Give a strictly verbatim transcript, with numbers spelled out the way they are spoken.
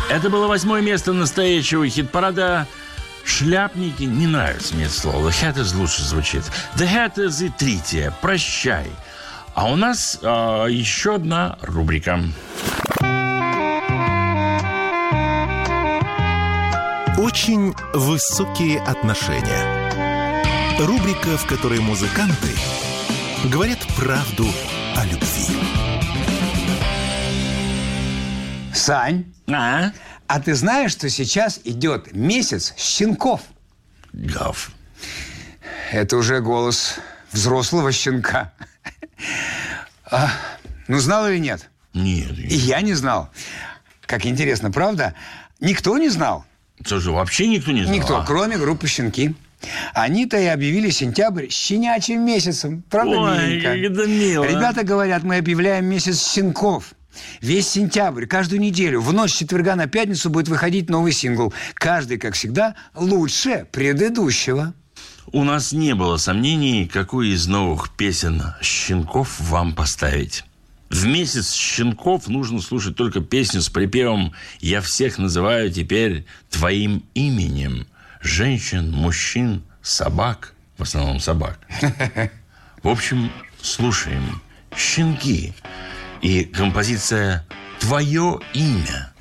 Это было восьмое место настоящего хит-парада. Шляпники, не нравится мне это слово. The Hatters лучше звучит. The Hatters и Трития. Прощай. А у нас э, еще одна рубрика. Очень высокие отношения. Рубрика, в которой музыканты говорят правду о любви. Сань, А? а ты знаешь, что сейчас идет месяц щенков? Гав. Это уже голос взрослого щенка. А, ну, знал или нет? Нет. И я не знал. Как интересно, правда? Никто не знал. Что же, вообще никто не знал? Никто, а? кроме группы «Щенки». Они-то и объявили сентябрь щенячьим месяцем. Правда, Ой, миленько? как это мило. Ребята говорят, мы объявляем месяц щенков. Весь сентябрь, каждую неделю, в ночь с четверга на пятницу будет выходить новый сингл. Каждый, как всегда, лучше предыдущего. У нас не было сомнений, какую из новых песен «Щенков» вам поставить. В месяц «Щенков» нужно слушать только песню с припевом «Я всех называю теперь твоим именем». Женщин, мужчин, собак, в основном собак. В общем, слушаем «Щенки» и композиция «Твое имя».